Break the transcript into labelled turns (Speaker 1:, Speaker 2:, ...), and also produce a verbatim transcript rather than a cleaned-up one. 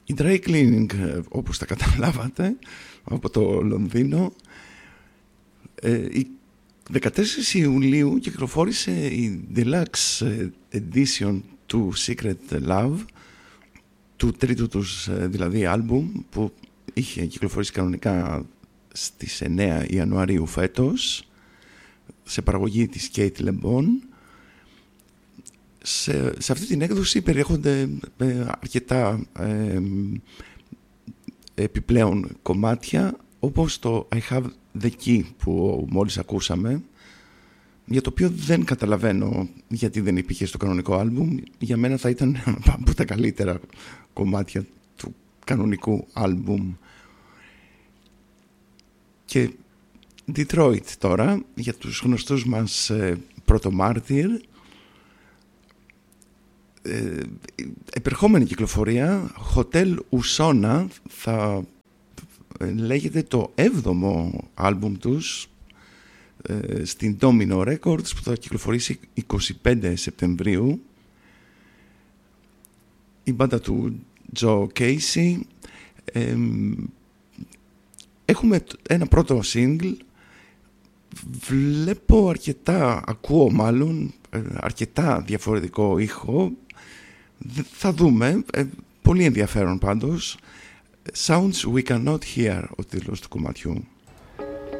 Speaker 1: Η Dry Cleaning, όπως τα καταλάβατε, από το Λονδίνο, η δεκατέσσερις Ιουλίου κυκλοφόρησε η Deluxe Edition του Secret Love, του τρίτου τους δηλαδή άλμπουμ, που είχε κυκλοφορήσει κανονικά στις εννέα Ιανουαρίου φέτος, σε παραγωγή της Kate LeBon. Σε, σε αυτή την έκδοση περιέχονται ε, αρκετά ε, επιπλέον κομμάτια, όπως το I Have the Key που μόλις ακούσαμε, για το οποίο δεν καταλαβαίνω γιατί δεν υπήρχε στο κανονικό άλμπουμ. Για μένα θα ήταν από τα καλύτερα κομμάτια του κανονικού άλμπουμ. Και Detroit τώρα, για τους γνωστούς μας ε, Πρωτομάρτυρ. Ε, επερχόμενη κυκλοφορία, Hotel Usona, θα ε, λέγεται το έβδομο άλμπουμ τους, ε, στην Domino Records, που θα κυκλοφορήσει εικοστή πέμπτη Σεπτεμβρίου. Η μπάντα του Joe Casey. ε, Έχουμε ένα πρώτο single. Βλέπω αρκετά, ακούω μάλλον αρκετά διαφορετικό ήχο. Θα δούμε, ε, πολύ ενδιαφέρον πάντως. Sounds We Cannot Hear, ο τίτλος του κομματιού.